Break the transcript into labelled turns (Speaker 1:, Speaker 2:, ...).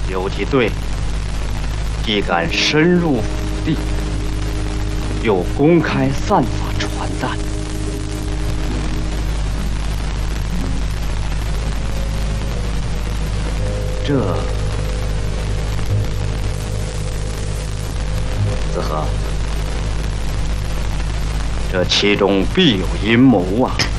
Speaker 1: 游击队既敢深入府邸，又公开散发传单，子和，这其中必有阴谋啊！